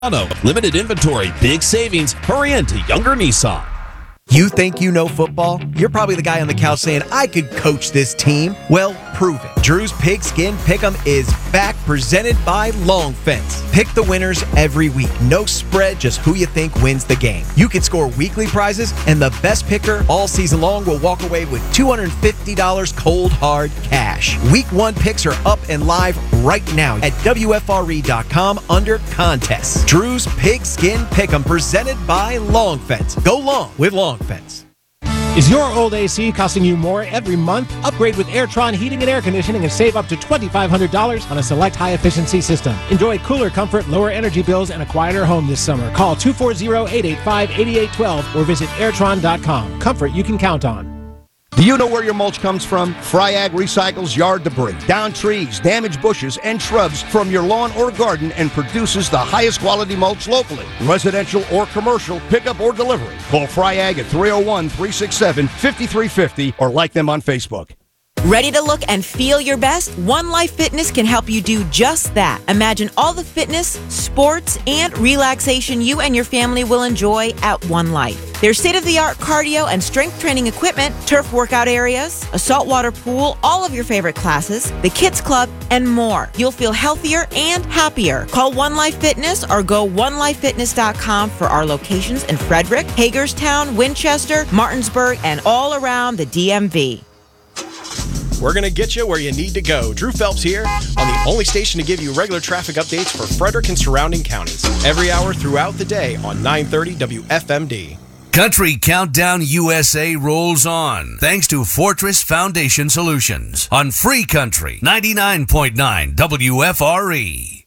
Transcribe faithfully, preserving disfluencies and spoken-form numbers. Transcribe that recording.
Auto, limited inventory, big savings. Hurry in to Younger Nissan. You think you know football? You're probably the guy on the couch saying, I could coach this team. Well, prove it. Drew's Pigskin Pick'em is back, presented by Long Fence. Pick the winners every week. No spread, just who you think wins the game. You can score weekly prizes, and the best picker all season long will walk away with two hundred fifty dollars cold hard cash. Week one picks are up and live right now at W F R E dot com under contests. Drew's Pigskin Pick'em, presented by Long Fence. Go long with Long Fence. Is your old A C costing you more every month? Upgrade with Airtron Heating and Air Conditioning and save up to two thousand five hundred dollars on a select high-efficiency system. Enjoy cooler comfort, lower energy bills, and a quieter home this summer. Call two four zero, eight eight five, eight eight one two or visit airtron dot com. Comfort you can count on. Do you know where your mulch comes from? Fryag recycles yard debris, down trees, damaged bushes, and shrubs from your lawn or garden and produces the highest quality mulch locally. Residential or commercial, pickup or delivery. Call Fryag at three oh one, three six seven, five three five oh or like them on Facebook. Ready to look and feel your best? One Life Fitness can help you do just that. Imagine all the fitness, sports, and relaxation you and your family will enjoy at One Life. Their state-of-the-art cardio and strength training equipment, turf workout areas, a saltwater pool, all of your favorite classes, the kids club, and more. You'll feel healthier and happier. Call One Life Fitness or go one life fitness dot com for our locations in Frederick, Hagerstown, Winchester, Martinsburg, and all around the D M V. We're going to get you where you need to go. Drew Phelps here on the only station to give you regular traffic updates for Frederick and surrounding counties. Every hour throughout the day on nine thirty W F M D. Country Countdown U S A rolls on, thanks to Fortress Foundation Solutions on Free Country ninety-nine point nine W F R E.